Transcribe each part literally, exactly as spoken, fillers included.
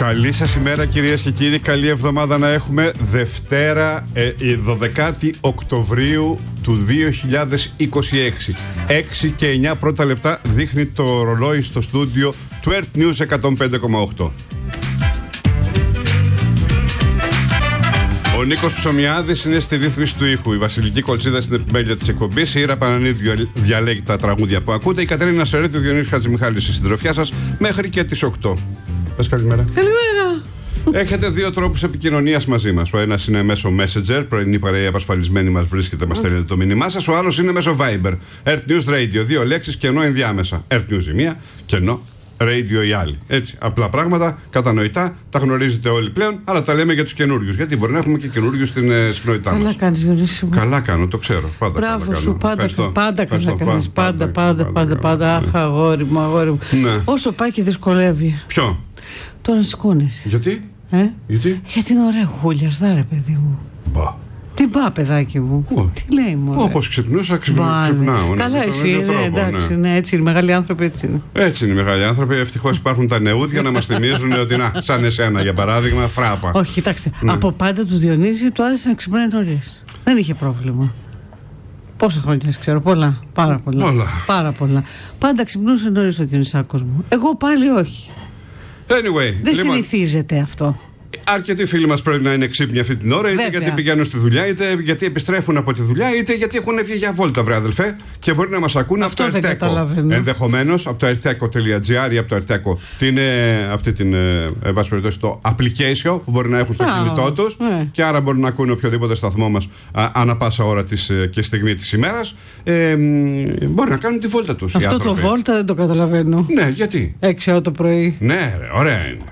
Καλή σας ημέρα κυρίες και κύριοι, καλή εβδομάδα να έχουμε. Δευτέρα, ε, δωδεκάτη Οκτωβρίου του δύο χιλιάδες είκοσι έξι. έξι και εννιά πρώτα λεπτά δείχνει το ρολόι στο στούντιο του Earth News εκατόν πέντε κόμμα οκτώ. Ο Νίκος Ψωμιάδης είναι στη ρύθμιση του ήχου. Η Βασιλική Κολτσίδα στην επιμέλεια της εκπομπής. Η Ήρα Πανανίδου διαλέγει τα τραγούδια που ακούτε. Η Κατερίνα Σερέτη, ο Διονύσης Χατζημιχάλης στη συντροφιά σας μέχρι και τις οκτώ. Πες καλημέρα. Καλημέρα. Έχετε δύο τρόπους επικοινωνίας μαζί μας. Ο ένας είναι μέσω Messenger, πρωινή παρέα απασφαλισμένη μας βρίσκεται, μας στέλνετε το μήνυμά σας. Ο άλλος είναι μέσω Viber. Earth News Radio, δύο λέξεις, κενό ενδιάμεσα. Earth News η μία, κενό Radio η άλλη. Έτσι, απλά πράγματα, κατανοητά, τα γνωρίζετε όλοι πλέον, αλλά τα λέμε για τους καινούριους. Γιατί μπορεί να έχουμε και καινούριους στην ε, συχνότητά μας. Καλά κάνεις, Διονύση μου. Καλά κάνω, το ξέρω. Πάντα Μπράβο καλά σου, κάνω. πάντα, Ευχαριστώ. πάντα Ευχαριστώ. καλά κάνεις. Πάντα, πάντα, πάντα, πάντα. Αχ, αγόρι μου, αγόρι μου. Ναι. Όσο πάει και δυσκολεύει. Ποιο? Τώρα σηκώνεσαι. Γιατί? Ε? Γιατί? Γιατί είναι ωραία χούλιαρδα, ρε παιδί μου. Μπα. Τι πά, παιδάκι μου. Ω. Τι λέει μου. Όπως ξυπνούσα, ξυπνάω. ξυπνάω. Καλά, Ναι, εσύ, με τον ναι, τρόπο, εντάξει, ναι. ναι, έτσι είναι. Οι μεγάλοι άνθρωποι έτσι είναι. Έτσι είναι οι μεγάλοι άνθρωποι. Ευτυχώς υπάρχουν τα νεούδια να μας θυμίζουν ότι να, σαν εσένα για παράδειγμα, φράπα. Όχι, κοιτάξτε. Ναι. Από πάντα του Διονύση του άρεσε να ξυπνάει νωρίς. Δεν είχε πρόβλημα. Πόσα χρόνια σε ξέρω, πολλά. Πάρα πολλά. Πολλά. Πάρα πολλά. Πάντα ξυπνούσε νωρίς ο Διονυσάκος μου. Εγώ πάλι όχι. Anyway, Δεν λοιπόν, συνηθίζεται αυτό. αρκετοί φίλοι μας πρέπει να είναι ξύπνοι αυτή την ώρα, είτε Βέβαια. γιατί πηγαίνουν στη δουλειά, είτε γιατί επιστρέφουν από τη δουλειά, είτε γιατί έχουν βγει για βόλτα, βρε αδελφέ, και μπορεί να μας ακούνε από Αυτό το δεν Ερτέκο. καταλαβαίνω. Ενδεχομένως από το ερτέκο τελεία τζι άρ ή από το Ερτέκο. Τι είναι αυτή την, ε, εν πάση περιπτώσει, το application που μπορεί να έχουν στο Α, κινητό τους, ναι. και άρα μπορούν να ακούνε οποιοδήποτε σταθμό μας α, ανά πάσα ώρα της, ε, και στιγμή της ημέρας. Ε, μ, μπορεί να κάνουν τη βόλτα τους. οι Αυτό το άνθρωποι. βόλτα δεν το καταλαβαίνω. Ναι, γιατί? Έξι ώρα το πρωί. Ναι, ρε, ωραία είναι.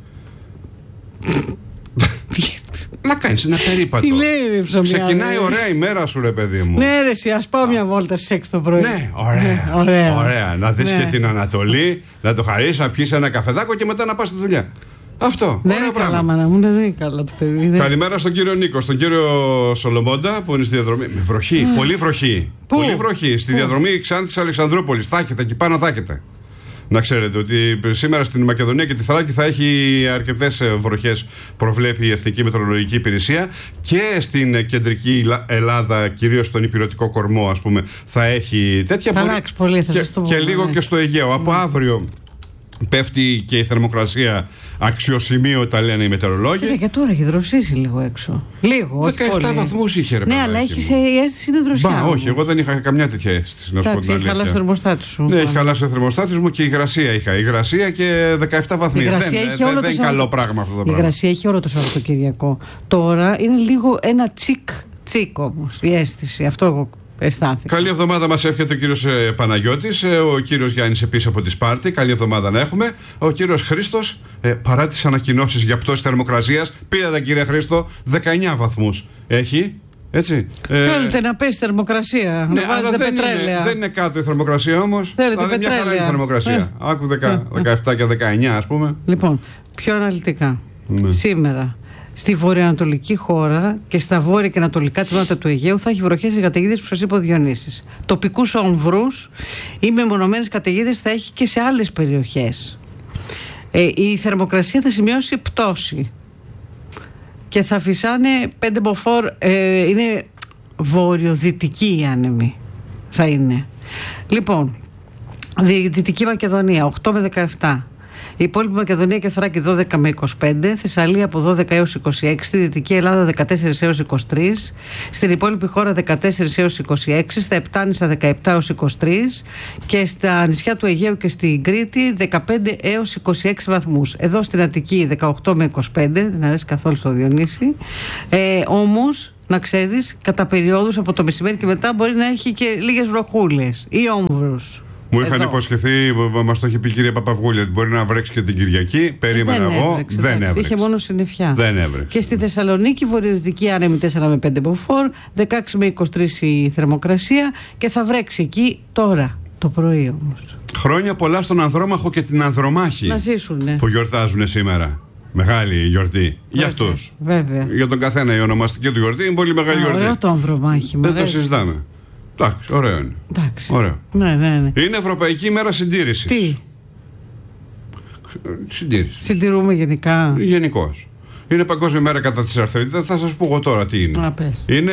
Να κάνεις ένα περίπατο. Τι λέει, ρε Ψωμιάδη. Ξεκινάει ωραία η μέρα σου, ρε παιδί μου. Ναι, ρε, εσύ, ας πάω μια βόλτα στις έξι το πρωί. Ναι, ωραία. Ναι, ωραία. ωραία. Να δεις Ναι. και την Ανατολή, να το χαρίσεις, να πιεις ένα καφεδάκο και μετά να πας στη δουλειά. Αυτό. Δεν ωραίο είναι πράγμα. καλά, μάνα μου, δεν είναι καλά το παιδί. δεν- Καλημέρα στον κύριο Νίκο, στον κύριο Σολομόντα που είναι στη διαδρομή. Με βροχή, πολύ βροχή. Πού? Πολύ βροχή. Στη Πού? διαδρομή Ξάνθης Αλεξανδρούπολης. Θα έχετε, εκεί πάνω θα έχετε. Να ξέρετε ότι σήμερα στην Μακεδονία και τη Θράκη θα έχει αρκετές βροχές, προβλέπει η Εθνική Μετεωρολογική Υπηρεσία, και στην κεντρική Ελλάδα, κυρίως στον Ηπειρωτικό κορμό, ας πούμε, θα έχει τέτοια. Θα μπορεί- αλλάξει πολύ, θα και, σας το πω, και λίγο ναι. και στο Αιγαίο. Από αύριο πέφτει και η θερμοκρασία αξιοσημείωτα, λένε οι μετεωρολόγοι. Κοίτα, και τώρα έχει δροσίσει λίγο έξω. Λίγο, όχι δεκαεπτά πολύ. βαθμούς είχε, ρε Ναι, παιδάκι αλλά μου. έχει η αίσθηση είναι δροσιά. Μπα, μου. όχι, εγώ δεν είχα καμιά τέτοια αίσθηση. Να σου πω Εντάξει, την έχει χαλάσει το αλήθεια. θερμοστάτη σου. Ναι, έχει χαλάσει το θερμοστάτη μου και η υγρασία είχα. Υγρασία και δεκαεπτά βαθμοί. Η υγρασία δεν έχει δεν- όλο δεν το είναι Σαββατο- καλό πράγμα αυτό το Η πράγμα. υγρασία έχει όλο το Σαββατοκυριακό. Τώρα είναι λίγο ένα τσικ τσικ όμως η αίσθηση. Αυτό εγώ αισθάνθηκα. Καλή εβδομάδα μας εύχεται ο κύριος ε, Παναγιώτης, ε, ο κύριος Γιάννης επίσης από τη Σπάρτη. Καλή εβδομάδα να έχουμε. Ο κύριος Χρήστος, ε, παρά τις ανακοινώσεις για πτώση θερμοκρασίας, πήρατε κύριε Χρήστο, δεκαεννιά βαθμούς έχει. Έτσι. Ε, Θέλετε να πέσει θερμοκρασία, ναι, να αλλά βάζετε δεν πετρέλαια. είναι, δεν είναι κάτω η θερμοκρασία όμως. Θέλετε Δηλαδή μια χαρά είναι η πετρέλαια. θερμοκρασία. Ε. Άκου δεκα- δεκαεπτά και δεκαεννιά ας πούμε. Λοιπόν, πιο αναλυτικά. Ναι. Σήμερα, στη βορειοανατολική χώρα και στα βόρεια και ανατολικά τμήματα του Αιγαίου θα έχει βροχές και καταιγίδες που σας είπε ο Διονύσης. Τοπικούς όμβρους ή μεμονωμένες καταιγίδες θα έχει και σε άλλες περιοχές. Ε, η θερμοκρασία θα σημειώσει πτώση και θα φυσάνε πέντε μποφόρ, ε, είναι βορειοδυτική η άνεμη θα είναι. Λοιπόν, Δι- Δυτική Μακεδονία οκτώ με δεκαεπτά. Η υπόλοιπη Μακεδονία και Θράκη δώδεκα με είκοσι πέντε, Θεσσαλία από δώδεκα έως είκοσι έξι, στη Δυτική Ελλάδα δεκατέσσερα έως είκοσι τρία, στην υπόλοιπη χώρα δεκατέσσερα έως είκοσι έξι, στα Επτάνησα δεκαεπτά έως είκοσι τρία και στα νησιά του Αιγαίου και στην Κρήτη δεκαπέντε έως είκοσι έξι βαθμούς. Εδώ στην Αττική δεκαοκτώ με είκοσι πέντε, δεν αρέσει καθόλου στο Διονύση. Ε, όμως, να ξέρεις, κατά περιόδους από το μεσημέρι και μετά μπορεί να έχει και λίγες βροχούλες ή όμβρους. Μου είχαν Εδώ. υποσχεθεί, μας το είχε πει η κυρία Παπαυγούλη, ότι μπορεί να βρέξει και την Κυριακή. Περίμενα δεν εγώ. έβρεξε, δεν εντάξει, έβρεξε. είχε μόνο συννεφιά. Δεν έβρεξε. Και στη Θεσσαλονίκη βορειοδυτική άνεμη τέσσερα με πέντε μποφόρ, δεκαέξι με είκοσι τρία η θερμοκρασία και θα βρέξει εκεί τώρα το πρωί όμως. Χρόνια πολλά στον Ανδρόμαχο και την Ανδρομάχη Να ζήσουνε. που γιορτάζουν σήμερα. Μεγάλη γιορτή. Για αυτούς. Βέβαια. Για τον καθένα η ονομαστική του γιορτή είναι πολύ μεγάλη Α, γιορτή. ωραίο το Ανδρομάχη. μ' Δεν το αρέσει. συζητάμε. Εντάξει, ωραίο είναι. Εντάξει. Ωραίο. Ναι, ναι, ναι. Είναι Ευρωπαϊκή ημέρα συντήρησης. Τι. Συντήρηση. Συντηρούμε γενικά. Γενικώς. Είναι Παγκόσμια Μέρα κατά της αρθρίτιδας. Θα σας πω εγώ τώρα τι είναι. Α, πες. Είναι,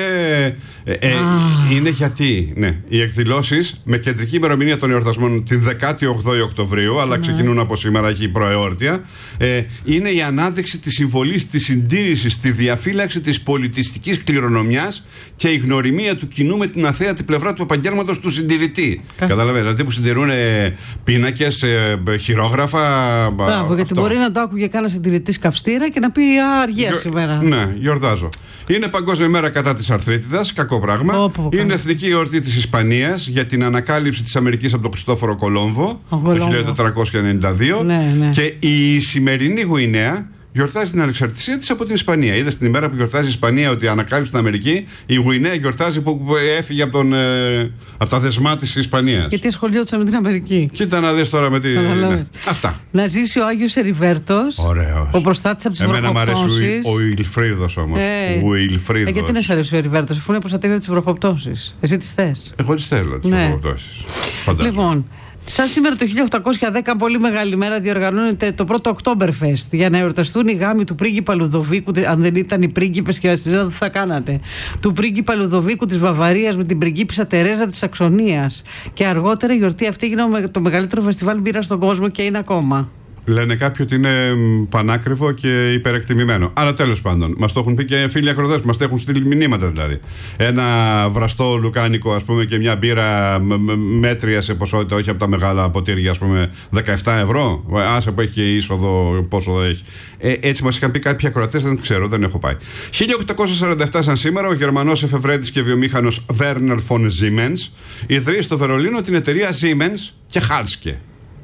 ε, ε, είναι γιατί ναι, οι εκδηλώσεις με κεντρική ημερομηνία των εορτασμών την δεκάτη όγδοη Οκτωβρίου, αλλά ναι. ξεκινούν από σήμερα, έχει προεόρτια. Ε, είναι η ανάδειξη της συμβολής της συντήρησης στη διαφύλαξη της πολιτιστικής κληρονομιάς και η γνωριμία του κοινού με την αθέατη πλευρά του επαγγέλματος του συντηρητή. Κα... Καταλαβαίνετε, αυτοί που συντηρούν ε, πίνακες, ε, χειρόγραφα. Μπράβο, γιατί μπορεί να το άκουγε κάνα συντηρητής καυστήρα και να πει αργία Γιο... σήμερα. Ναι, γιορτάζω. Είναι Παγκόσμια Μέρα κατά της αρθρίτιδας, κακό πράγμα. Όπο, είναι Εθνική Εορτή της Ισπανίας για την ανακάλυψη της Αμερικής από τον Χριστόφορο Κολόμβο το χίλια τετρακόσια ενενήντα δύο. Ναι, ναι. Και η σημερινή Γουινέα γιορτάζει την ανεξαρτησία της από την Ισπανία. Είδε την ημέρα που γιορτάζει η Ισπανία ότι ανακάλυψε την Αμερική, η Γουινέα γιορτάζει που έφυγε από, τον, ε, από τα δεσμά της Ισπανίας. Γιατί ασχολιόντουσαν με την Αμερική. Κοίτα να δεις τώρα με τη. Ναι. Αυτά. Να ζήσει ο Άγιος Εριβέρτος. Ωραίος. Ο προστάτης από τις βροχοπτώσεις. Εμένα μου αρέσει ο Ιλφρίδος όμως. Ε, ο Ιλφρίδος. Ε, γιατί να σ' αρέσει ο Εριβέρτος, αφού είναι προστατεύει τις βροχοπτώσεις. Εσύ τις θες. Εγώ τις θέλω τις ναι. βροχοπτώσεις. Λοιπόν. Σαν σήμερα το χίλια οκτακόσια δέκα, πολύ μεγάλη μέρα, διοργανώνεται το πρώτο Oktoberfest για να εορταστούν οι γάμοι του πρίγκιπα Λουδοβίκου. Αν δεν ήταν οι πρίγκιπες και βασιλίζα, τι θα κάνατε. Του πρίγκιπα Λουδοβίκου της Βαβαρίας με την πριγκίπισσα Τερέζα της Σαξονίας. Και αργότερα η γιορτή αυτή έγινε το μεγαλύτερο φεστιβάλ μπύρας στον κόσμο και είναι ακόμα. Λένε κάποιοι ότι είναι πανάκριβο και υπερεκτιμημένο. Αλλά τέλος πάντων, μας το έχουν πει και φίλοι ακροτές που μας το έχουν στείλει μηνύματα δηλαδή. Ένα βραστό λουκάνικο, ας πούμε, και μια μπύρα μέτρια σε ποσότητα, όχι από τα μεγάλα ποτήρια, ας πούμε, δεκαεπτά ευρώ. Άσε που έχει και είσοδο, πόσο έχει. Ε, έτσι μας είχαν πει κάποιοι ακροατές, δεν ξέρω, δεν έχω πάει. χίλια οκτακόσια σαράντα επτά, σαν σήμερα, ο Γερμανός εφευρέτης και βιομήχανος Werner von Siemens ιδρύει στο Βερολίνο την εταιρεία Siemens και Halske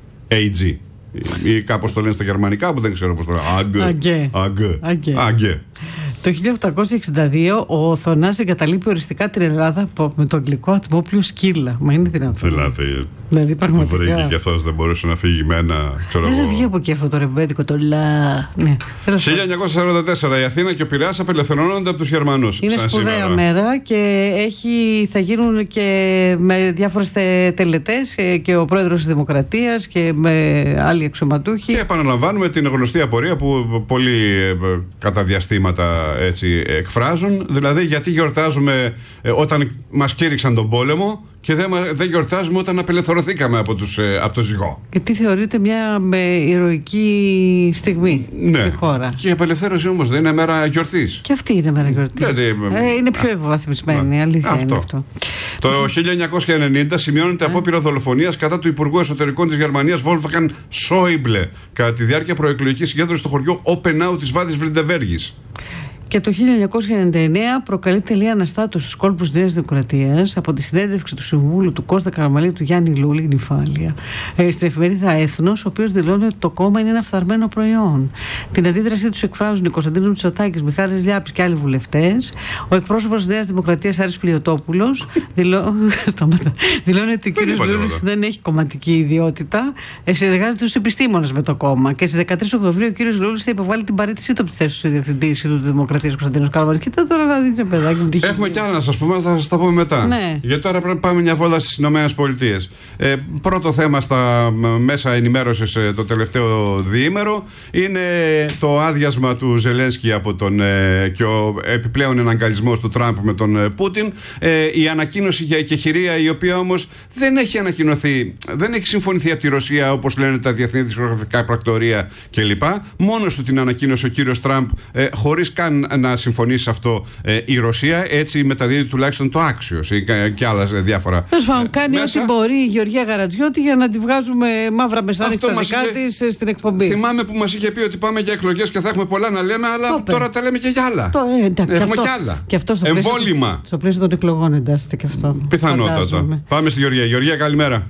έι τζι. Ή κάπως το λένε στα γερμανικά που δεν ξέρω πώς το λένε. Αγκέ. Το χίλια οκτακόσια εξήντα δύο ο Οθονάς εγκαταλείπει οριστικά την Ελλάδα με το αγγλικό ατμόπλιο Σκύλα. Μα είναι δυνατόν. Δηλαδή, δηλαδή πραγματικά. Βρήκε και αυτός, δεν μπορούσε να φύγει με ένα. Δεν βγει από εκεί αυτό το ρεμπέτικο, το λα. Ναι. χίλια εννιακόσια σαράντα τέσσερα η Αθήνα και ο Πειραιάς απελευθερώνονται από τους Γερμανούς. Είναι σπουδαία σήμερα. Μέρα και έχει, θα γίνουν και με διάφορες τε, τελετές και ο πρόεδρος της Δημοκρατίας και με άλλοι αξιωματούχοι. Και επαναλαμβάνουμε την γνωστή απορία που πολλοί κατά διαστήματα έτσι εκφράζουν, δηλαδή γιατί γιορτάζουμε ε, όταν μας κήρυξαν τον πόλεμο και δεν, δεν γιορτάζουμε όταν απελευθερωθήκαμε από, τους, ε, από το ζυγό. Και τι θεωρείται μια με ηρωική στιγμή ναι. στη χώρα. Και η απελευθέρωση όμως δεν είναι μέρα γιορτής. Και αυτή είναι μέρα γιορτής. Δηλαδή, ε, είναι πιο υποβαθμισμένη, αλήθεια αυτό. Είναι αυτό. Το χίλια εννιακόσια ενενήντα σημειώνεται ε. απόπειρα δολοφονίας κατά του Υπουργού Εσωτερικών της Γερμανίας Wolfgang Schäuble κατά τη διάρκεια προεκλογικής συγκέντρωσης στο χωριό Όπενάου της Βάδης Βρυντεβέργης. Και το χίλια εννιακόσια ενενήντα εννέα προκαλεί τελεία αναστάτωση στους κόλπους της Νέας Δημοκρατίας από τη συνέντευξη του Συμβούλου του Κώστα Καραμαλή του Γιάννη Λούλη, Νυφάλια, ε, στην εφημερίδα Έθνος, ο οποίος δηλώνει ότι το κόμμα είναι ένα φθαρμένο προϊόν. Την αντίδρασή τους εκφράζουν η Κωνσταντίνος Μητσοτάκης, Μιχάλης Λιάπης και άλλοι βουλευτές. Ο εκπρόσωπος της Νέας Δημοκρατίας, Άρης Πλιωτόπουλος, δηλώ... δηλώνει ότι ο κ. Λούλης δεν έχει κομματική ιδιότητα, ε, συνεργάζεται στους επιστήμονες με το κόμμα. Και στις δεκατρείς Οκτωβρίου ο κ. Λούλης θα υποβάλει την παραίτησή του από τη θέση του Διευθυντή του Δημοκρατίας. Κωνσταντίνος Καραμαλής. Κοίτα τώρα να δείτε, παιδάκι μου. Έχουμε κι άλλα να σας πούμε, θα σας τα πούμε μετά. Ναι. Γιατί τώρα πρέπει να πάμε μια βόλτα στις Ηνωμένες Πολιτείες. Ε, πρώτο θέμα στα μέσα ενημέρωσης ε, το τελευταίο διήμερο είναι το άδειασμα του Ζελένσκι από τον, ε, και ο επιπλέον εναγκαλισμός του Τραμπ με τον ε, Πούτιν. Ε, η ανακοίνωση για εκεχηρία, η οποία όμως δεν έχει ανακοινωθεί, δεν έχει συμφωνηθεί από τη Ρωσία όπως λένε τα διεθνή δισκογραφικά πρακτορεία κλπ. Μόνος του την ανακοίνωσε ο κύριος Τραμπ, ε, χωρίς καν να συμφωνήσει σε αυτό ε, η Ρωσία. Έτσι μεταδίδει τουλάχιστον το Axios και, και άλλα διάφορα. Τέλος πάντων, κάνει μέσα. Ό,τι μπορεί η Γεωργία Γαρατζιώτη για να τη βγάζουμε μαύρα μεσάνυχτα τα δικά της ε, στην εκπομπή. Θυμάμαι που μας είχε πει ότι πάμε για εκλογές και θα έχουμε πολλά να λέμε, αλλά το τώρα τα λέμε και για άλλα. Το, ε, εντάξει, έχουμε και, αυτό, και άλλα. Και αυτό στο εμβόλυμα. Πλαίσιο, στο πλαίσιο των εκλογών εντάσσεται και αυτό. Πιθανότατα. Πάμε στη Γεωργία. Γεωργία, καλημέρα.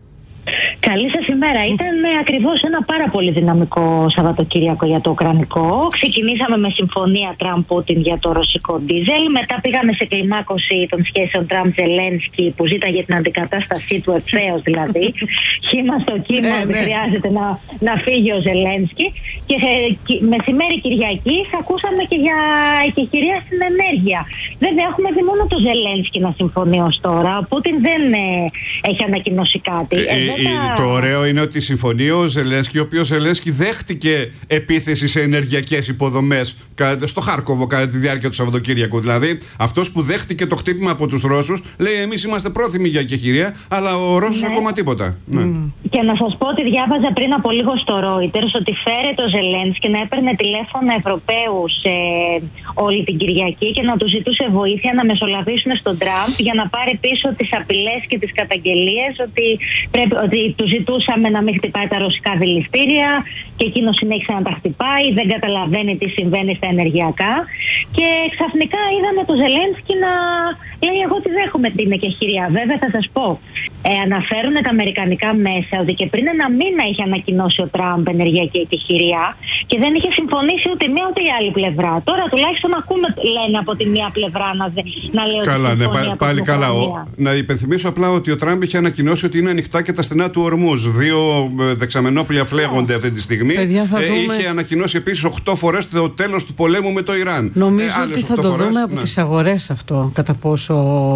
Καλή σας ημέρα. Ήταν ακριβώς ένα πάρα πολύ δυναμικό Σαββατοκύριακο για το Ουκρανικό. Ξεκινήσαμε με συμφωνία Τραμπ-Πούτιν για το ρωσικό ντίζελ. Μετά πήγαμε σε κλιμάκωση των σχέσεων Τραμπ-Ζελένσκι που ζήταγε την αντικατάστασή του ευθέως δηλαδή. Χήμα στο κύμα, δεν χρειάζεται να, να φύγει ο Ζελένσκι. και μεσημέρι Κυριακής ακούσαμε και για εκεχηρία στην ενέργεια. Βέβαια έχουμε δει μόνο το Ζελένσκι να συμφωνεί ως τώρα. Ο Πούτιν δεν ε, έχει ανακοινώσει κάτι. Ε, ε, τα... Το ωραίο είναι ότι συμφωνεί ο Ζελένσκι, ο οποίος Ζελένσκι δέχτηκε επίθεση σε ενεργειακές υποδομές στο Χάρκοβο κατά τη διάρκεια του Σαββατοκύριακου. Δηλαδή αυτός που δέχτηκε το χτύπημα από τους Ρώσους λέει εμείς είμαστε πρόθυμοι για εκεχηρία, αλλά ο Ρώσος ναι. ακόμα τίποτα. Ναι. Mm. Και να σας πω ότι διάβαζα πριν από λίγο στο Reuters ότι φέρεται ο Ζελένσκι να έπαιρνε τηλέφωνα Ευρωπαίους ε, όλη την Κυριακή και να τους ζητούσε βοήθεια να μεσολαβήσουν στον Τραμπ για να πάρει πίσω τις απειλές και τις καταγγελίες ότι, πρέπει, ότι του ζητούσαμε να μην χτυπάει τα ρωσικά δηληστήρια και εκείνο συνέχισε να τα χτυπάει, δεν καταλαβαίνει τι συμβαίνει στα ενεργειακά. Και ξαφνικά είδαμε το Ζελένσκι να λέει εγώ τι δέχομαι την εκεχηρία. Βέβαια θα σας πω, ε, αναφέρουν τα αμερικανικά μέσα ότι και πριν ένα μήνα είχε ανακοινώσει ο Τραμπ ενεργειακή εκεχηρία και δεν είχε συμφωνήσει ούτε μία ούτε η άλλη πλευρά. Τώρα τουλάχιστον ακούμε, λένε από τη μία πλευρά να, να λέει καλά, ότι ναι, πά, πάλι καλά. Ο, να υπενθυμίσω απλά ότι ο Τραμπ είχε ανακοινώσει ότι είναι ανοιχτά και τα στενά του Ορμούζ. Δύο δεξαμενόπλια φλέγονται αυτή τη στιγμή. Παιδιά, ε, δούμε... Είχε ανακοινώσει επίσης οκτώ φορές το τέλος του πολέμου με το Ιράν. Νομίζω ε, ότι θα το φορές, δούμε από ναι. τις αγορές αυτό. Κατά πόσο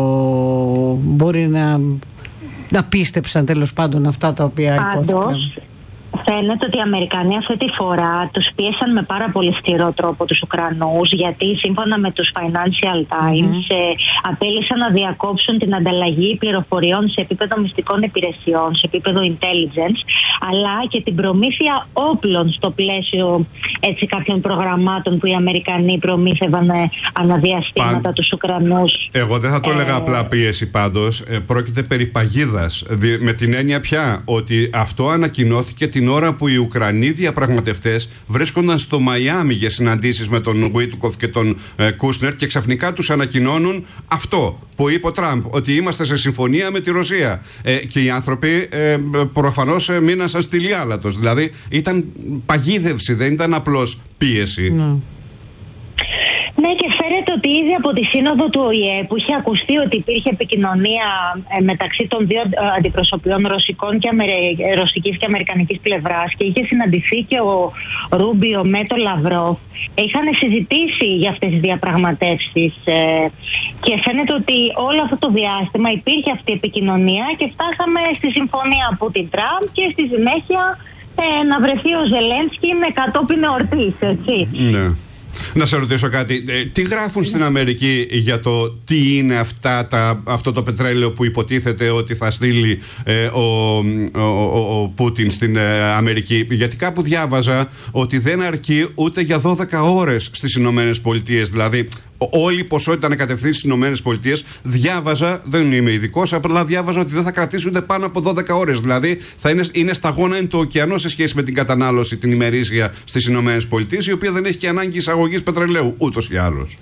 μπορεί να, να πίστεψαν τέλος πάντων αυτά τα οποία υπόθηκαν. Φαίνεται ότι οι Αμερικανοί αυτή τη φορά τους πίεσαν με πάρα πολύ σκληρό τρόπο τους Ουκρανούς, γιατί σύμφωνα με τους Financial Times mm-hmm. ε, απέλησαν να διακόψουν την ανταλλαγή πληροφοριών σε επίπεδο μυστικών υπηρεσιών, σε επίπεδο intelligence, αλλά και την προμήθεια όπλων στο πλαίσιο έτσι, κάποιων προγραμμάτων που οι Αμερικανοί προμήθευαν ε, αναδιαστήματα Παν... τους Ουκρανούς. Εγώ δεν θα το έλεγα ε... απλά πίεση πάντως, ε, πρόκειται περί παγίδας, δι... με την έννοια πια ότι αυτό ανακοινώθηκε την ώρα που οι Ουκρανοί διαπραγματευτές βρίσκονταν στο Μαϊάμι για συναντήσεις με τον Γουίτκοφ και τον ε, Κούσνερ και ξαφνικά τους ανακοινώνουν αυτό που είπε ο Τραμπ, ότι είμαστε σε συμφωνία με τη Ρωσία. Ε, και οι άνθρωποι ε, προφανώς ε, μείναν σαν στυλιάλατος. Δηλαδή ήταν παγίδευση, δεν ήταν απλώς πίεση. Ναι. Ναι, και φαίνεται ότι ήδη από τη σύνοδο του Ο Η Ε που είχε ακουστεί ότι υπήρχε επικοινωνία ε, μεταξύ των δύο ε, αντιπροσωπιών ρωσικών και αμερι... ρωσικής και αμερικανικής πλευράς και είχε συναντηθεί και ο Ρούμπιο με τον Λαυρόφ, είχαν συζητήσει για αυτές τις διαπραγματεύσεις ε, και φαίνεται ότι όλο αυτό το διάστημα υπήρχε αυτή η επικοινωνία και φτάσαμε στη συμφωνία Πούτιν-Τραμπ και στη συνέχεια ε, να βρεθεί ο Ζελένσκι με κατόπιν εορτής, έτσι. Ναι. Να σε ρωτήσω κάτι, ε, τι γράφουν στην Αμερική για το τι είναι αυτά τα, αυτό το πετρέλαιο που υποτίθεται ότι θα στείλει ε, ο, ο, ο, ο Πούτιν στην ε, Αμερική? Γιατί κάπου διάβαζα ότι δεν αρκεί ούτε για δώδεκα ώρες στις Ηνωμένες Πολιτείες, δηλαδή όλη η ποσότητα να κατευθύνει στις Ηνωμένες Πολιτείες. Διάβαζα, δεν είμαι ειδικός, απλά διάβαζα ότι δεν θα κρατήσει ούτε πάνω από δώδεκα ώρες. Δηλαδή θα είναι, είναι σταγόνα είναι το ωκεανό σε σχέση με την κατανάλωση την ημερήσια στις Ηνωμένες Πολιτείες, η οποία δεν έχει και ανάγκη εισαγωγής πετρελαίου ούτως ή άλλως.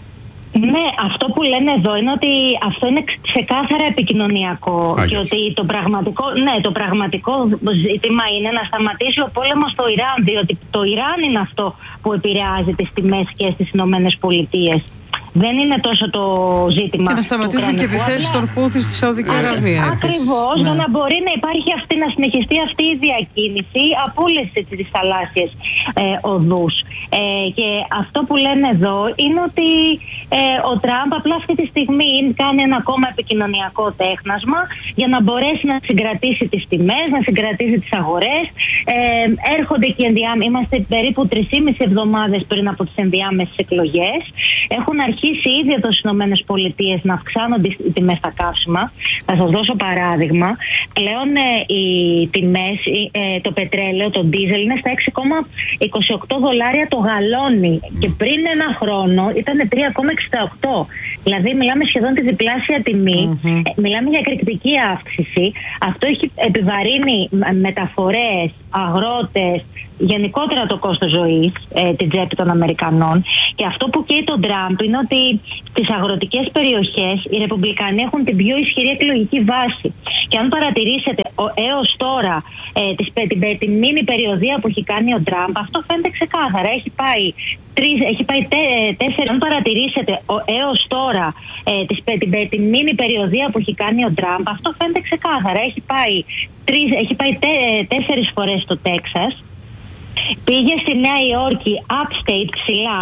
Ναι, αυτό που λένε εδώ είναι ότι αυτό είναι ξεκάθαρα επικοινωνιακό. Άγιος. Και ότι το πραγματικό, ναι, το πραγματικό ζήτημα είναι να σταματήσει ο πόλεμος στο Ιράν, διότι το Ιράν είναι αυτό που επηρεάζει τις τιμές και στις Ηνωμένες Πολιτείες. Δεν είναι τόσο το ζήτημα. Και να σταματήσουν και επιθέσεις των Χούθι στη Σαουδική Αραβία. Ακριβώς, ναι. Για να μπορεί να υπάρχει αυτή, να συνεχιστεί αυτή η διακίνηση από όλες τις θαλάσσιες ε, οδούς. Ε, και αυτό που λένε εδώ είναι ότι ε, ο Τραμπ απλά αυτή τη στιγμή κάνει ένα ακόμα επικοινωνιακό τέχνασμα για να μπορέσει να συγκρατήσει τις τιμές, να συγκρατήσει τις αγορές. Ε, έρχονται και ενδιάμεσες, είμαστε περίπου τρεις και μισή εβδομάδες πριν από τις ενδιάμεσες εκλογές. Έχουν αρχίσει ήδη εδώ στις Ηνωμένες Πολιτείες να αυξάνονται οι τιμές στα καύσιμα. Θα σας δώσω παράδειγμα. Πλέον ε, οι τιμές, ε, το πετρέλαιο, το ντίζελ είναι στα έξι κόμμα είκοσι οκτώ δολάρια το γαλόνι. Και πριν ένα χρόνο ήταν τρία κόμμα εξήντα οκτώ. Δηλαδή μιλάμε σχεδόν τη διπλάσια τιμή. Mm-hmm. Ε, μιλάμε για εκρηκτική αύξηση. Αυτό έχει επιβαρύνει μεταφορές, αγρότες, γενικότερα το κόστος ζωής, ε, την τσέπη των Αμερικανών. Και αυτό που καίει τον Τραμπ είναι ότι στις αγροτικές περιοχές οι Ρεπουμπλικανοί έχουν την πιο ισχυρή εκλογική βάση. Και αν παρατηρήσετε έως τώρα ε, τις, την, την μήνυ περιοδία που έχει κάνει ο Τραμπ, αυτό φαίνεται ξεκάθαρα. Έχει πάει, τρεις, έχει πάει τέ, τέσσερις. Αν παρατηρήσετε έως τώρα ε, τις, την, την μήνυ περιοδία που έχει κάνει ο Τραμπ, αυτό φαίνεται ξεκάθαρα. Έχει πάει, τρεις, έχει πάει τέ, τέσσερις φορές στο Τέξας. Πήγε στη Νέα Υόρκη, upstate, ψηλά.